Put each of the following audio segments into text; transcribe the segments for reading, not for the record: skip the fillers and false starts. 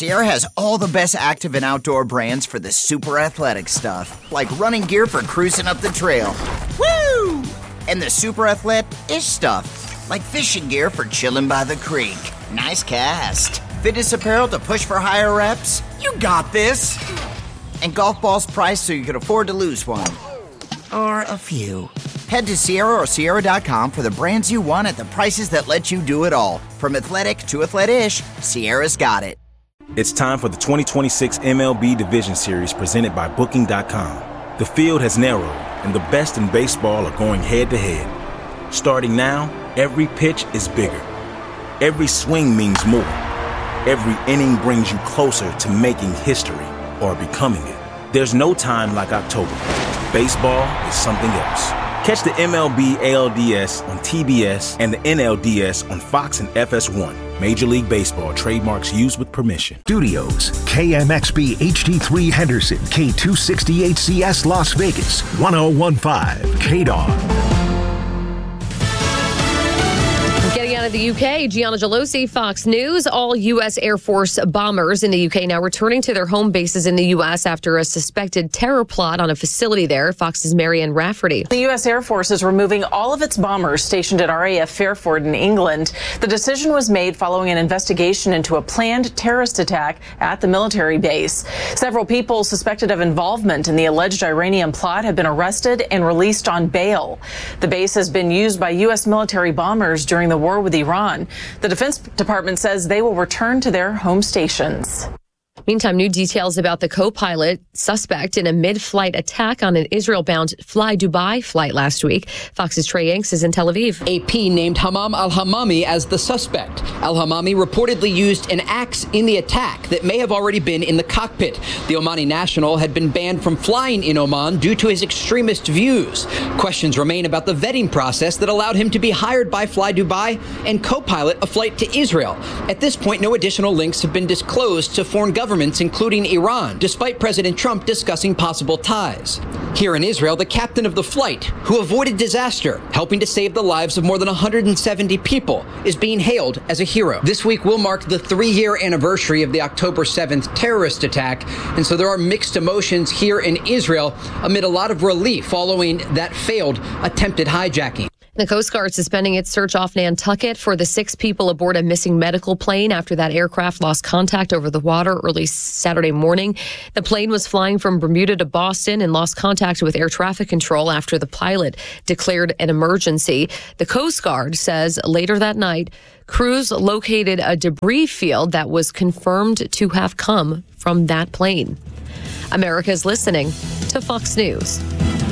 Sierra has all the best active and outdoor brands for the super athletic stuff, like running gear for cruising up the trail. Woo! And the super athlete-ish stuff, like fishing gear for chilling by the creek. Nice cast. Fitness apparel to push for higher reps. You got this. And golf balls priced so you can afford to lose one. Or a few. Head to Sierra or Sierra.com for the brands you want at the prices that let you do it all. From athletic to athlete-ish, Sierra's got it. It's time for the 2026 MLB Division Series presented by Booking.com. The field has narrowed, and the best in baseball are going head-to-head. Starting now, every pitch is bigger. Every swing means more. Every inning brings you closer to making history or becoming it. There's no time like October. Baseball is something else. Catch the MLB ALDS on TBS and the NLDS on Fox and FS1. Major League Baseball trademarks used with permission. Studios, KMXB HD3 Henderson, K268CS Las Vegas, 1015 KDAW. Getting out of the UK, Gianna Gelosi, Fox News. All U.S. Air Force bombers in the UK now returning to their home bases in the U.S. after a suspected terror plot on a facility there. Fox's Marianne Rafferty. The U.S. Air Force is removing all of its bombers stationed at RAF Fairford in England. The decision was made following an investigation into a planned terrorist attack at the military base. Several people suspected of involvement in the alleged Iranian plot have been arrested and released on bail. The base has been used by U.S. military bombers during the war with Iran. The Defense Department says they will return to their home stations. Meantime, new details about the co-pilot suspect in a mid-flight attack on an Israel-bound Fly Dubai flight last week. Fox's Trey Yanks is in Tel Aviv. AP named Hammam al-Hammami as the suspect. Al-Hammami reportedly used an axe in the attack that may have already been in the cockpit. The Omani national had been banned from flying in Oman due to his extremist views. Questions remain about the vetting process that allowed him to be hired by Fly Dubai and co-pilot a flight to Israel. At this point, no additional links have been disclosed to foreign governments, including Iran, despite President Trump discussing possible ties. Here in Israel, the captain of the flight, who avoided disaster, helping to save the lives of more than 170 people, is being hailed as a hero. This week will mark the 3-year anniversary of the October 7th terrorist attack, and so there are mixed emotions here in Israel amid a lot of relief following that failed attempted hijacking. The Coast Guard suspending its search off Nantucket for the 6 people aboard a missing medical plane after that aircraft lost contact over the water early Saturday morning. The plane was flying from Bermuda to Boston and lost contact with air traffic control after the pilot declared an emergency. The Coast Guard says later that night, crews located a debris field that was confirmed to have come from that plane. America's listening to Fox News.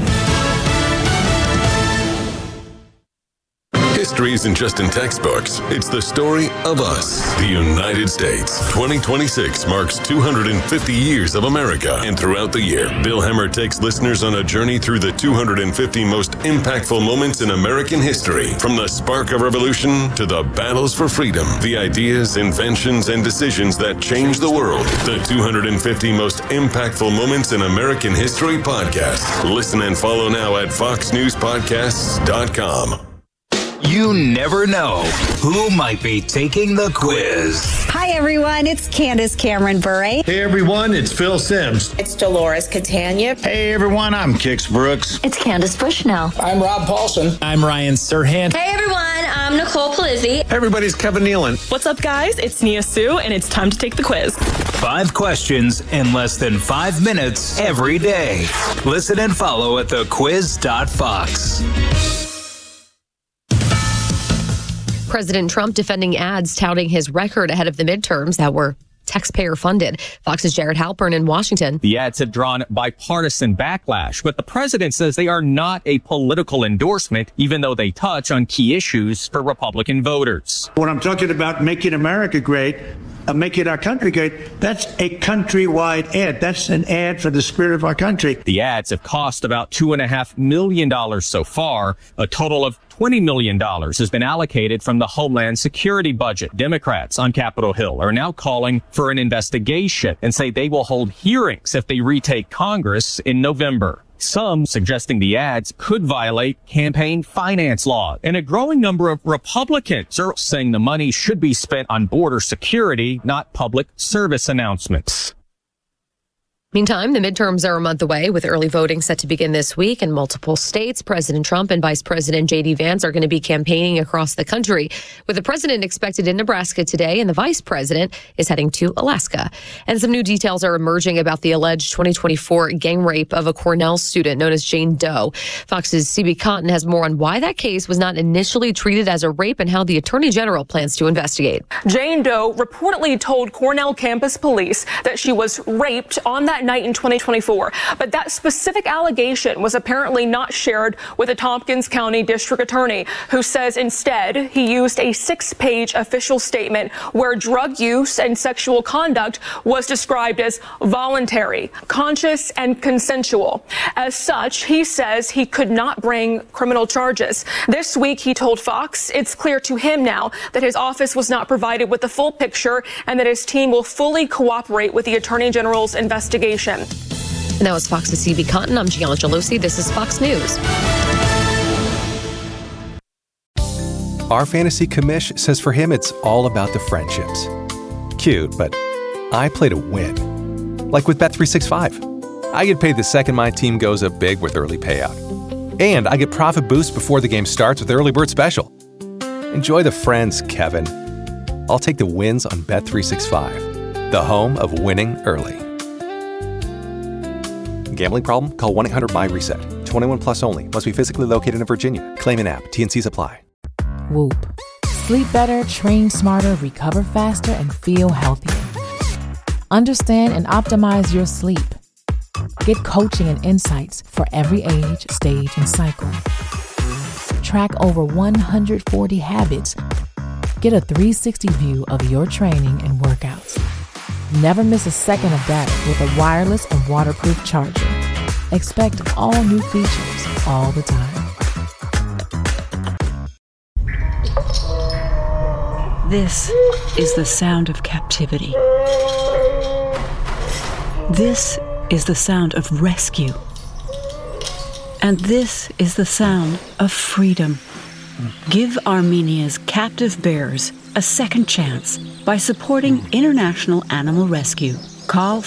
History isn't just in textbooks. It's the story of us, the United States. 2026 marks 250 years of America. And throughout the year, Bill Hemmer takes listeners on a journey through the 250 most impactful moments in American history. From the spark of revolution to the battles for freedom, the ideas, inventions, and decisions that changed the world. The 250 most impactful moments in American history podcast. Listen and follow now at foxnewspodcasts.com. You never know who might be taking the quiz. Hi, everyone. It's Candace Cameron Bure. Hey, everyone. It's Phil Sims. It's Dolores Catania. Hey, everyone. I'm Kix Brooks. It's Candace Bushnell. I'm Rob Paulson. I'm Ryan Serhant. Hey, everyone. I'm Nicole Palizzi. Hey, everybody. It's Kevin Nealon. What's up, guys? It's Nia Sue, and it's time to take the quiz. 5 questions in less than 5 minutes every day. Listen and follow at thequiz.fox. President Trump defending ads touting his record ahead of the midterms that were taxpayer funded. Fox's Jared Halpern in Washington. The ads have drawn bipartisan backlash, but the president says they are not a political endorsement, even though they touch on key issues for Republican voters. When I'm talking about making America great, making our country great, that's a countrywide ad. That's an ad for the spirit of our country. The ads have cost about $2.5 million so far. A total of $20 million has been allocated from the Homeland Security budget. Democrats on Capitol Hill are now calling for an investigation and say they will hold hearings if they retake Congress in November. Some suggesting the ads could violate campaign finance law. And a growing number of Republicans are saying the money should be spent on border security, not public service announcements. Meantime, the midterms are a month away, with early voting set to begin this week in multiple states. President Trump and Vice President J.D. Vance are going to be campaigning across the country, with the president expected in Nebraska today and the vice president is heading to Alaska. And some new details are emerging about the alleged 2024 gang rape of a Cornell student known as Jane Doe. Fox's C.B. Cotton has more on why that case was not initially treated as a rape and how the attorney general plans to investigate. Jane Doe reportedly told Cornell campus police that she was raped on that night in 2024, but that specific allegation was apparently not shared with the Tompkins County District Attorney, who says instead he used a 6-page official statement where drug use and sexual conduct was described as voluntary, conscious, and consensual. As such, he says he could not bring criminal charges. This week, he told Fox it's clear to him now that his office was not provided with the full picture and that his team will fully cooperate with the Attorney General's investigation. And that was Fox's C.B. Cotton. I'm Gianna Gelosi. This is Fox News. Our fantasy commish says for him it's all about the friendships. Cute, but I play to win. Like with Bet365. I get paid the second my team goes up big with early payout. And I get profit boost before the game starts with Early Bird Special. Enjoy the friends, Kevin. I'll take the wins on Bet365, the home of winning early. Gambling problem? Call 1-800-MY-RESET. 21 plus only. Must be physically located in Virginia. Claim in app. T&Cs apply. Whoop. Sleep better, train smarter, recover faster, and feel healthier. Understand and optimize your sleep. Get coaching and insights for every age, stage, and cycle. Track over 140 habits. Get a 360 view of your training and workouts. Never miss a second of data with a wireless and waterproof charger. Expect all new features all the time. This is the sound of captivity. This is the sound of rescue. And this is the sound of freedom. Give Armenia's captive bears a second chance by supporting International Animal Rescue. Call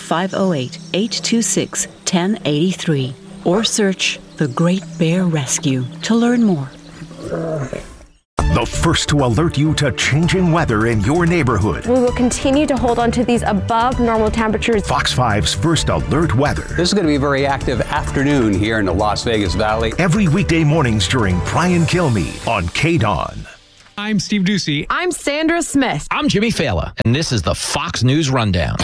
508-826-1083 or search The Great Bear Rescue to learn more. The first to alert you to changing weather in your neighborhood. We will continue to hold on to these above normal temperatures. Fox 5's First Alert Weather. This is going to be a very active afternoon here in the Las Vegas Valley. Every weekday mornings during Brian Kilmeade on KDAWN. I'm Steve Ducey. I'm Sandra Smith. I'm Jimmy Fallon, and this is the Fox News Rundown.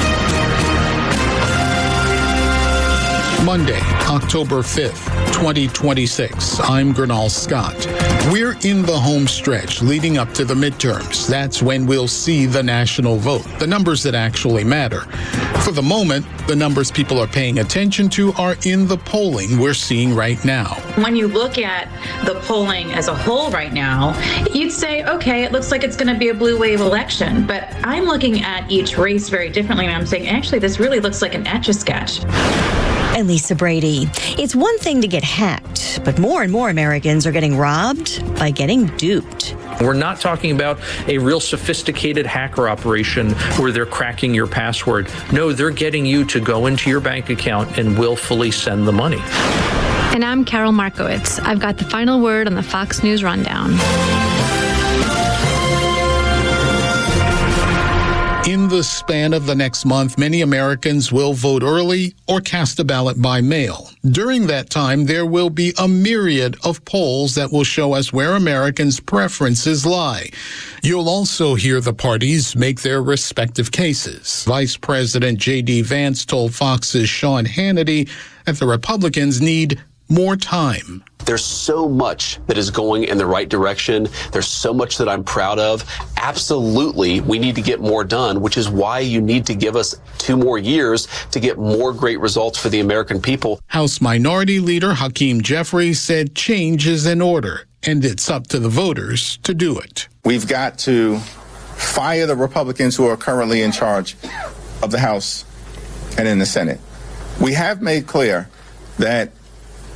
Monday, October 5th, 2026. I'm Gernal Scott. We're in the home stretch leading up to the midterms. That's when we'll see the national vote, the numbers that actually matter. For the moment, the numbers people are paying attention to are in the polling we're seeing right now. When you look at the polling as a whole right now, you'd say, okay, it looks like it's going to be a blue wave election. But I'm looking at each race very differently, and I'm saying, actually, this really looks like an Etch-a-Sketch. And Lisa Brady. It's one thing to get hacked, but more and more Americans are getting robbed by getting duped. We're not talking about a real sophisticated hacker operation where they're cracking your password. No, they're getting you to go into your bank account and willfully send the money. And I'm Carol Markowitz. I've got the final word on the Fox News Rundown. In the span of the next month, many Americans will vote early or cast a ballot by mail. During that time, there will be a myriad of polls that will show us where Americans' preferences lie. You'll also hear the parties make their respective cases. Vice President J.D. Vance told Fox's Sean Hannity that the Republicans need more time. There's so much that is going in the right direction. There's so much that I'm proud of. Absolutely, we need to get more done, which is why you need to give us 2 more years to get more great results for the American people. House Minority Leader Hakeem Jeffries said change is in order, and it's up to the voters to do it. We've got to fire the Republicans who are currently in charge of the House and in the Senate. We have made clear that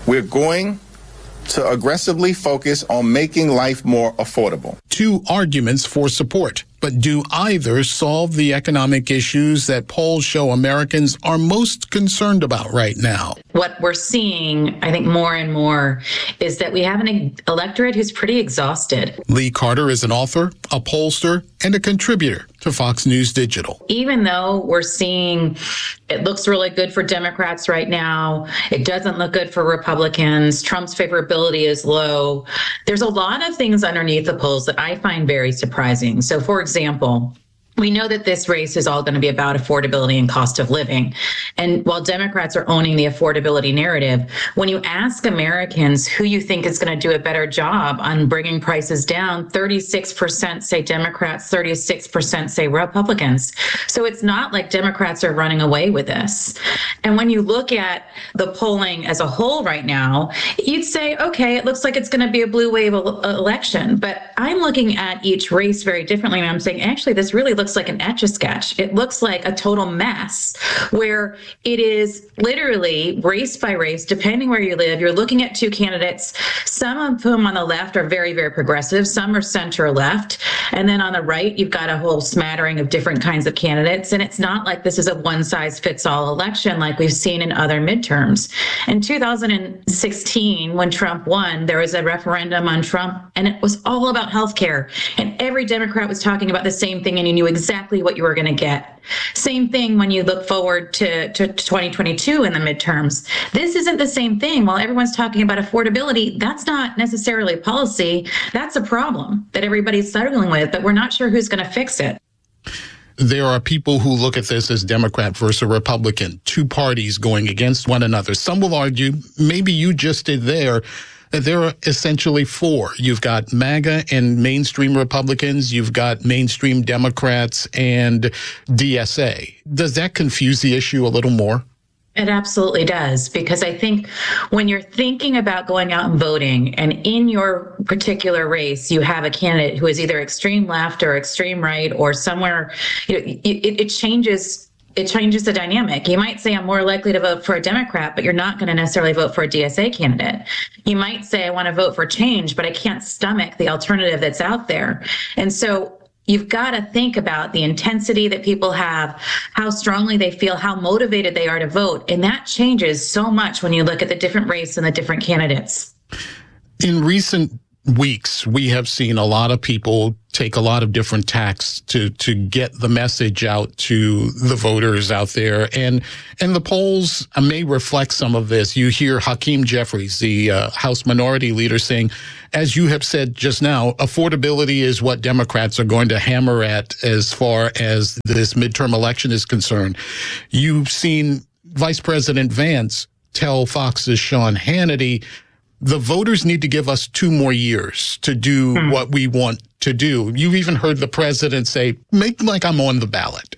We're going to aggressively focus on making life more affordable. Two arguments for support, but do either solve the economic issues that polls show Americans are most concerned about right now? What we're seeing, I think, more and more is that we have an electorate who's pretty exhausted. Lee Carter is an author, a pollster, and a contributor to Fox News Digital. Even though we're seeing it looks really good for Democrats right now, it doesn't look good for Republicans. Trump's favorability is low. There's a lot of things underneath the polls that I find very surprising. So, for example, we know that this race is all going to be about affordability and cost of living. And while Democrats are owning the affordability narrative, when you ask Americans who you think is going to do a better job on bringing prices down, 36% say Democrats, 36% say Republicans. So it's not like Democrats are running away with this. And when you look at the polling as a whole right now, you'd say, okay, it looks like it's going to be a blue wave election. But I'm looking at each race very differently. And I'm saying, actually, this really looks like an Etch-a-Sketch. It looks like a total mess where it is literally race by race, depending where you live. You're looking at two candidates, some of whom on the left are very, very progressive. Some are center left. And then on the right, you've got a whole smattering of different kinds of candidates. And it's not like this is a one-size-fits-all election like we've seen in other midterms. In 2016, when Trump won, there was a referendum on Trump, and it was all about healthcare. And every Democrat was talking about the same thing, and you knew exactly what you were going to get. Same thing when you look forward to 2022 in the midterms. This isn't the same thing. While everyone's talking about affordability, that's not necessarily policy. That's a problem that everybody's struggling with, but we're not sure who's going to fix it. There are people who look at this as Democrat versus Republican, two parties going against one another. Some will argue, maybe you just did there, that there are essentially four. You've got MAGA and mainstream Republicans. You've got mainstream Democrats and DSA. Does that confuse the issue a little more? It absolutely does, because I think when you're thinking about going out and voting, and in your particular race, you have a candidate who is either extreme left or extreme right or somewhere, it changes. It changes the dynamic. You might say, I'm more likely to vote for a Democrat, but you're not going to necessarily vote for a DSA candidate. You might say, I want to vote for change, but I can't stomach the alternative that's out there. And so you've got to think about the intensity that people have, how strongly they feel, how motivated they are to vote. And that changes so much when you look at the different race and the different candidates. In recent weeks, we have seen a lot of people take a lot of different tacks to get the message out to the voters out there. And the polls may reflect some of this. You hear Hakeem Jeffries, the House Minority Leader, saying, as you have said just now, affordability is what Democrats are going to hammer at as far as this midterm election is concerned. You've seen Vice President Vance tell Fox's Sean Hannity, the voters need to give us 2 more years to do what we want to do. You've even heard the president say, make like I'm on the ballot.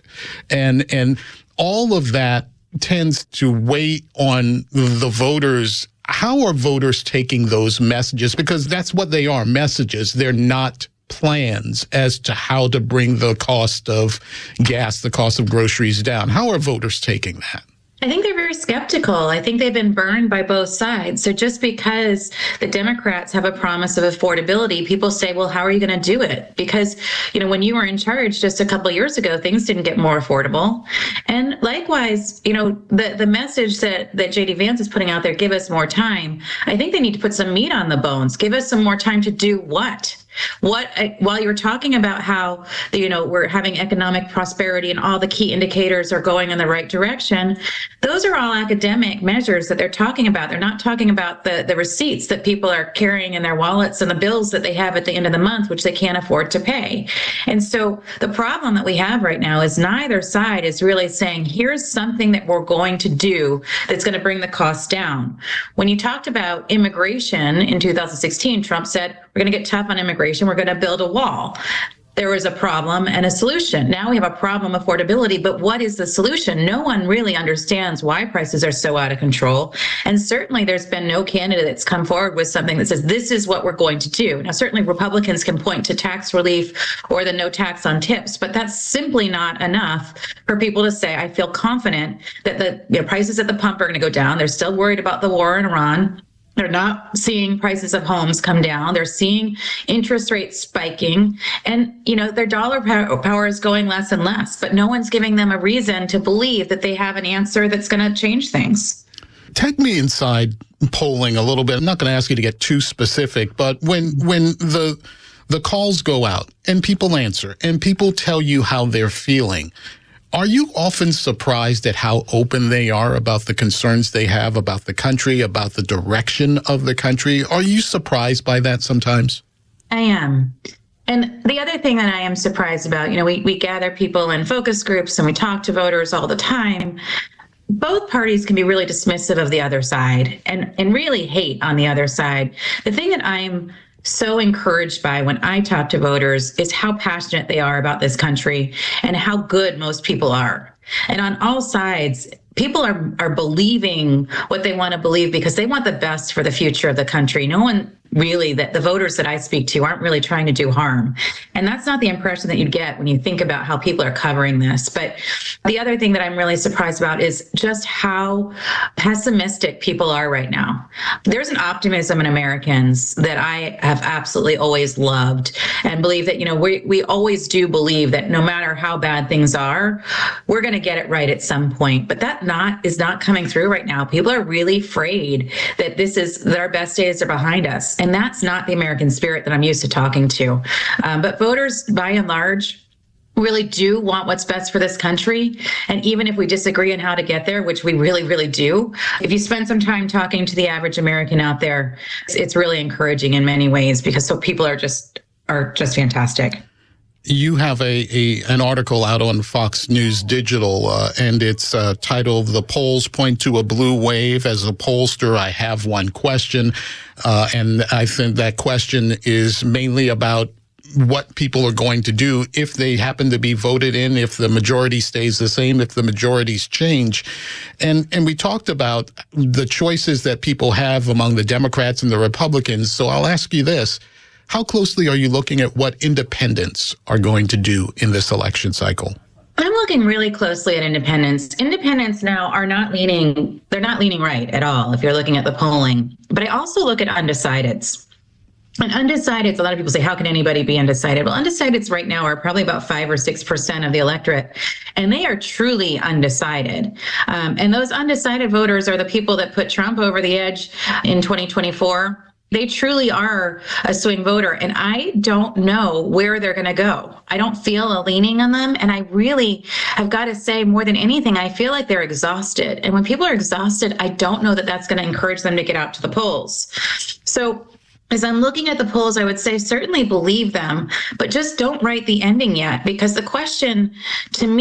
And all of that tends to weigh on the voters. How are voters taking those messages? Because that's what they are, messages. They're not plans as to how to bring the cost of gas, the cost of groceries down. How are voters taking that? I think they're very skeptical. I think they've been burned by both sides. So just because the Democrats have a promise of affordability, people say, well, how are you going to do it? Because, when you were in charge just a couple of years ago, things didn't get more affordable. And likewise, the message that J.D. Vance is putting out there, give us more time. I think they need to put some meat on the bones. Give us some more time to do what? While you're talking about how, we're having economic prosperity and all the key indicators are going in the right direction, those are all academic measures that they're talking about. They're not talking about the receipts that people are carrying in their wallets and the bills that they have at the end of the month, which they can't afford to pay. And so the problem that we have right now is neither side is really saying, here's something that we're going to do that's going to bring the costs down. When you talked about immigration in 2016, Trump said, we're going to get tough on immigration. We're going to build a wall. There was a problem and a solution. Now we have a problem, affordability, but what is the solution? No one really understands why prices are so out of control. And certainly there's been no candidate that's come forward with something that says, this is what we're going to do. Now, certainly Republicans can point to tax relief or the no tax on tips, but that's simply not enough for people to say, I feel confident that the prices at the pump are going to go down. They're still worried about the war in Iran. They're not seeing prices of homes come down. They're seeing interest rates spiking, and, their dollar power is going less and less, but no one's giving them a reason to believe that they have an answer that's going to change things. Take me inside polling a little bit. I'm not going to ask you to get too specific, but when the calls go out and people answer and people tell you how they're feeling, are you often surprised at how open they are about the concerns they have about the country, about the direction of the country? Are you surprised by that sometimes? I am. And the other thing that I am surprised about, we gather people in focus groups and we talk to voters all the time. Both parties can be really dismissive of the other side and really hate on the other side. The thing that I'm so encouraged by when I talk to voters is how passionate they are about this country and how good most people are. And on all sides, people are believing what they want to believe because they want the best for the future of the country. No one really, that the voters that I speak to aren't really trying to do harm. And that's not the impression that you'd get when you think about how people are covering this. But the other thing that I'm really surprised about is just how pessimistic people are right now. There's an optimism in Americans that I have absolutely always loved and believe that, we always do believe that no matter how bad things are, we're going to get it right at some point. But that is not coming through right now. People are really afraid that that our best days are behind us. And that's not the American spirit that I'm used to talking to. But voters, by and large, really do want what's best for this country. And even if we disagree on how to get there, which we really, really do, if you spend some time talking to the average American out there, it's really encouraging in many ways because people are just fantastic. You have an article out on Fox News Digital, and it's titled "The Polls Point to a Blue Wave." As a pollster, I have one question, and I think that question is mainly about what people are going to do if they happen to be voted in, if the majority stays the same, if the majorities change. And we talked about the choices that people have among the Democrats and the Republicans. So I'll ask you this. How closely are you looking at what independents are going to do in this election cycle? I'm looking really closely at independents. Independents now they're not leaning right at all if you're looking at the polling. But I also look at undecideds. And undecideds, a lot of people say, how can anybody be undecided? Well, undecideds right now are probably about 5 or 6% of the electorate, and they are truly undecided. And those undecided voters are the people that put Trump over the edge in 2024. They truly are a swing voter, and I don't know where they're going to go. I don't feel a leaning on them, and I really have got to say, more than anything, I feel like they're exhausted. And when people are exhausted, I don't know that that's going to encourage them to get out to the polls. So as I'm looking at the polls, I would say certainly believe them, but just don't write the ending yet, because the question to me